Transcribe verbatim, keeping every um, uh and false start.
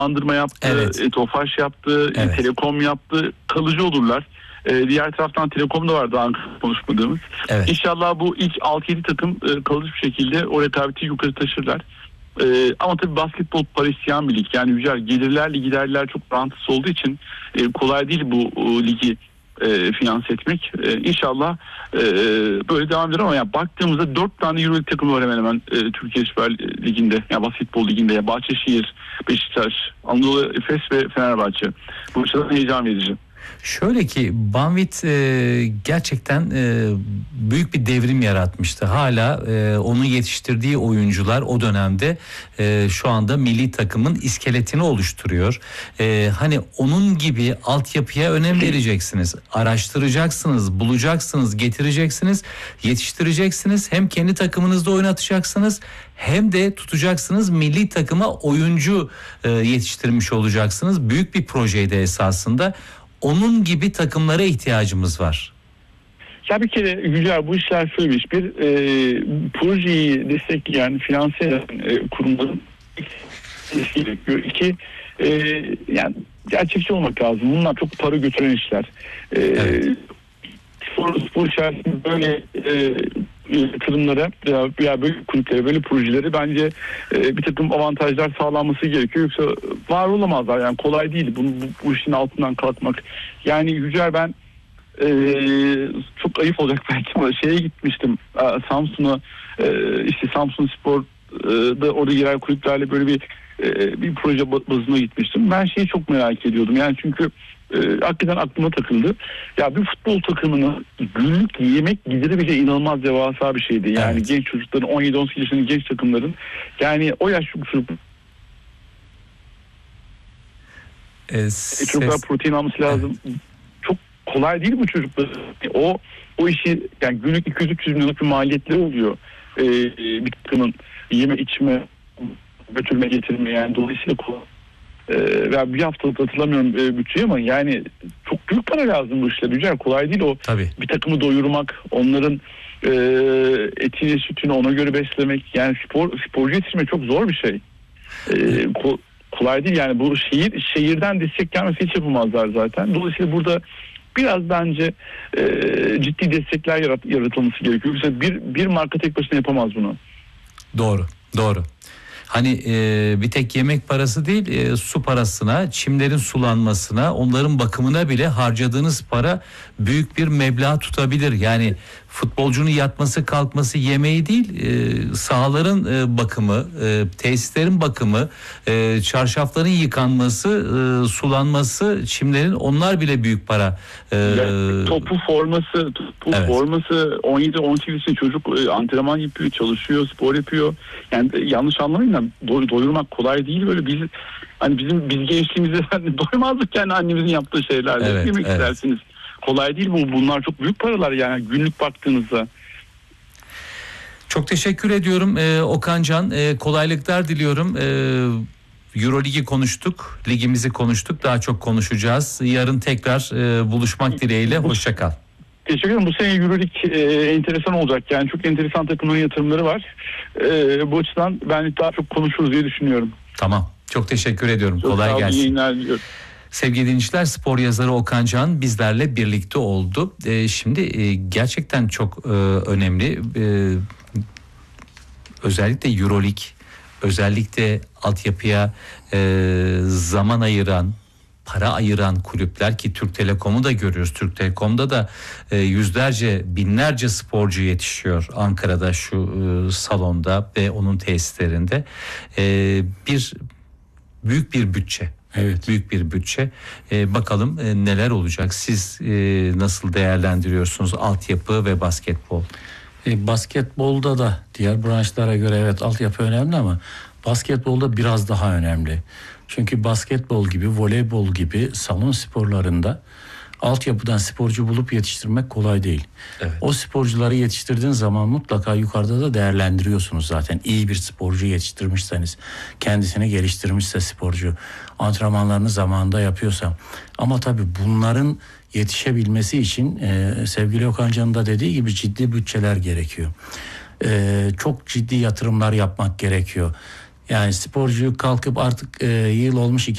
Andırma yaptı, Evet. e, Tofaş yaptı, Evet. e, Telekom yaptı, kalıcı olurlar. E, diğer taraftan Telekom da vardı Ankara konuşmadığımız. Evet. İnşallah bu ilk altı yedi takım e, kalıcı bir şekilde o rekabeti yukarı taşırlar. E, ama tabii basketbol para isteyen bir lig. Yani güzel gelirlerle giderler çok bağımsız olduğu için e, kolay değil bu o, ligi e, finanse etmek. E, İnşallah e, böyle devam eder ama ya baktığımızda dört tane Euroleague takımı var hemen hemen e, Türkiye Süper Ligi'nde, ya basketbol liginde, ya Bahçeşehir, Beşiktaş, Anadolu Efes ve Fenerbahçe. Bu açıdan heyecan verici. Şöyle ki Banvit e, gerçekten e, büyük bir devrim yaratmıştı. Hala e, onun yetiştirdiği oyuncular o dönemde e, şu anda milli takımın iskeletini oluşturuyor. E, hani onun gibi altyapıya önem vereceksiniz. Araştıracaksınız, bulacaksınız, getireceksiniz, yetiştireceksiniz. Hem kendi takımınızda oynatacaksınız hem de tutacaksınız, milli takıma oyuncu e, yetiştirmiş olacaksınız. Büyük bir projeydi esasında. Onun gibi takımlara ihtiyacımız var. Ya bir kere Güler bu işler şöyle bir iş. Bir e, projeyi destekleyen, finanse eden e, kurumların gerekiyor. İki, e, yani gerçekçi olmak lazım. Bunlar çok para götüren işler. E, Evet. spor, spor içerisinde böyle e, yatırımlara veya, veya böyle kulüplere, böyle projeleri bence e, bir takım avantajlar sağlanması gerekiyor. Yoksa var olamazlar. Yani kolay değil bunu, bu, bu işin altından kalkmak. Yani Yücel, ben e, çok ayıp olacak belki ama şeye gitmiştim, Samsun'a, e, işte Samsun Spor'da orada yerel kulüplerle böyle bir e, bir proje bazında gitmiştim. Ben şeyi çok merak ediyordum. Yani çünkü e, hakikaten aklıma takıldı. Ya bir futbol takımının günlük yemek gideri bile inanılmaz devasa bir şeydi. Yani Evet. genç çocukların, on yedi on sekiz yaşındaki genç takımların, yani o yaş çocuk Ee, çocuklar ses... protein alması lazım. Evet. Çok kolay değil bu çocuklar. O o işi yani günlük iki yüz üç yüz milyonluk bir maliyetleri oluyor. Ee, bir takımın yeme içme, götürme getirme, yani dolayısıyla kolay. Ee, ben bir haftalık hatırlamıyorum e, bütçeyi ama yani çok büyük para lazım bu işler. Güzel, kolay değil o. Tabii. Bir takımı doyurmak, onların e, etini sütünü ona göre beslemek, yani spor sporcu yetiştirmek çok zor bir şey. E, ko- kolay değil yani, bu şehir şehirden destek gelmesi hiç yapamazlar zaten. Dolayısıyla burada biraz bence e, ciddi destekler yarat- yaratılması gerekiyor. Mesela bir bir marka tek başına yapamaz bunu. Doğru, doğru. Hani e, bir tek yemek parası değil, e, su parasına, çimlerin sulanmasına, onların bakımına bile harcadığınız para büyük bir meblağ tutabilir. Yani futbolcunun yatması, kalkması, yemeği değil, e, sahaların e, bakımı, e, tesislerin bakımı, e, çarşafların yıkanması, e, sulanması, çimlerin, onlar bile büyük para. E, yani topu forması, topu evet. forması, on yedi on sekiz yaşında çocuk e, antrenman yapıyor, çalışıyor, spor yapıyor. Yani e, yanlış anlamayın da do- doyurmak kolay değil böyle. Biz hani bizim biz gençliğimizde hani doymazdık yani annemizin yaptığı şeylerle. Evet, Yemek evet. istersiniz. Kolay değil bu. Bunlar çok büyük paralar yani günlük baktığınızda. Çok teşekkür ediyorum ee, Okan Can. Ee, kolaylıklar diliyorum. Ee, Euroligi konuştuk, ligimizi konuştuk. Daha çok konuşacağız. Yarın tekrar e, buluşmak dileğiyle. Hoşça kal. Teşekkür ederim. Bu sene Euroleague e, enteresan olacak. Yani çok enteresan takımların yatırımları var. E, bu açıdan ben daha çok konuşuruz diye düşünüyorum. Tamam. Çok teşekkür ediyorum. Çok Kolay gelsin. İyi yayınlar diliyorum. Sevgili dinleyiciler, spor yazarı Okan Can bizlerle birlikte oldu. Ee, şimdi e, gerçekten çok e, önemli. E, özellikle Euroleague, özellikle altyapıya e, zaman ayıran, para ayıran kulüpler, ki Türk Telekom'u da görüyoruz. Türk Telekom'da da e, yüzlerce, binlerce sporcu yetişiyor Ankara'da şu e, salonda ve onun tesislerinde. E, bir büyük bir bütçe. Evet, büyük bir bütçe. Ee, bakalım e, neler olacak. Siz e, nasıl değerlendiriyorsunuz altyapı ve basketbol? E, basketbolda da diğer branşlara göre evet altyapı önemli ama basketbolda biraz daha önemli. Çünkü basketbol gibi, voleybol gibi salon sporlarında altyapıdan sporcu bulup yetiştirmek kolay değil. Evet. O sporcuları yetiştirdiğin zaman mutlaka yukarıda da değerlendiriyorsunuz zaten. İyi bir sporcu yetiştirmişseniz, kendisini geliştirmişse sporcu, antrenmanlarını zamanında yapıyorsa. Ama tabii bunların yetişebilmesi için e, sevgili Okan Can'ın da dediği gibi ciddi bütçeler gerekiyor. E, çok ciddi yatırımlar yapmak gerekiyor. Yani sporcuyu kalkıp artık e, yıl olmuş iki